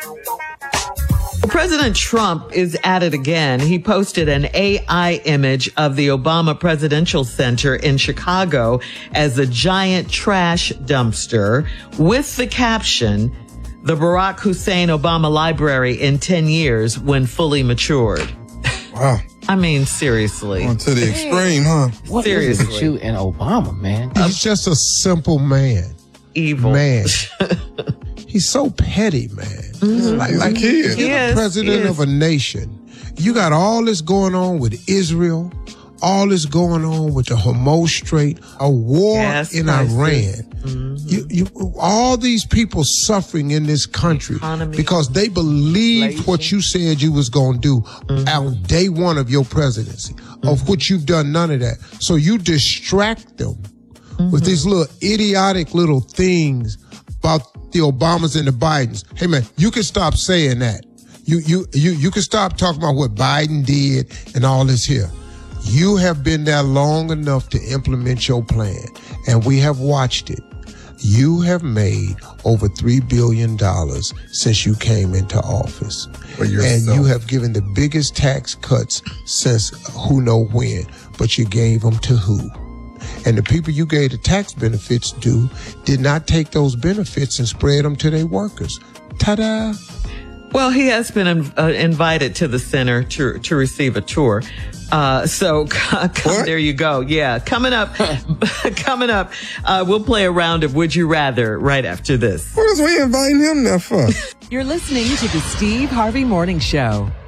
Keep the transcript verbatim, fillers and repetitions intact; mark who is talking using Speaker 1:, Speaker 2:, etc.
Speaker 1: President Trump is at it again. He posted an A I image of the Obama Presidential Center in Chicago as a giant trash dumpster with the caption, "The Barack Hussein Obama Library in ten years when fully matured."
Speaker 2: Wow.
Speaker 1: I mean, seriously.
Speaker 2: On to the extreme, huh?
Speaker 3: What
Speaker 1: Seriously.
Speaker 3: is it with you and Obama, man?
Speaker 4: He's just a simple man.
Speaker 1: Evil.
Speaker 4: Man. He's so petty, man.
Speaker 1: Mm-hmm.
Speaker 4: Like, like
Speaker 2: He
Speaker 4: you're
Speaker 2: is.
Speaker 4: the
Speaker 1: Yes,
Speaker 4: president
Speaker 1: he
Speaker 4: of a nation. You got all this going on with Israel, all this going on with the Hormuz Strait, a war
Speaker 1: Gas
Speaker 4: in
Speaker 1: prices.
Speaker 4: Iran. Mm-hmm. You, you, all these people suffering in this country
Speaker 1: Economy.
Speaker 4: because they believed
Speaker 1: Inflation.
Speaker 4: what you said you was going to do
Speaker 1: Mm-hmm.
Speaker 4: on day one of your presidency, mm-hmm. of which you've done none of that. So you distract them mm-hmm. with these little idiotic little things about the Obamas and the Bidens. Hey man, you can stop saying that. You you you you can stop talking about what Biden did and all this here. You have been there long enough to implement your plan, and we have watched it. You have made over three billion dollars since you came into office.
Speaker 2: For yourself.
Speaker 4: And you have given the biggest tax cuts since who know when, but you gave them to who? And the people you gave the tax benefits to did not take those benefits and spread them to their workers. Ta-da!
Speaker 1: Well, he has been uh, invited to the center to to receive a tour. Uh, so come, there you go. Yeah, coming up, coming up, uh, we'll play a round of Would You Rather right after this.
Speaker 2: What is we inviting him there for?
Speaker 5: You're listening to the Steve Harvey Morning Show.